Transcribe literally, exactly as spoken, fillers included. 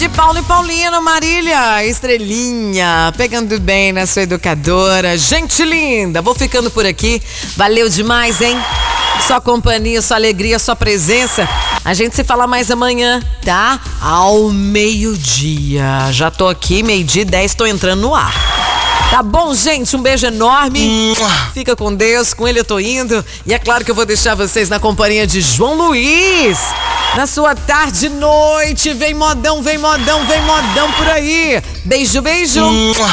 de Paulo e Paulino, Marília, estrelinha, pegando bem na sua educadora. Gente linda, vou ficando por aqui. Valeu demais, hein? Sua companhia, sua alegria, sua presença. A gente se fala mais amanhã, tá? Ao meio-dia. Já tô aqui, meio-dia e dez, tô entrando no ar. Tá bom, gente? Um beijo enorme. Fica com Deus, com ele eu tô indo. E é claro que eu vou deixar vocês na companhia de João Luiz. Na sua tarde e noite. Vem modão, vem modão, vem modão por aí. Beijo, beijo.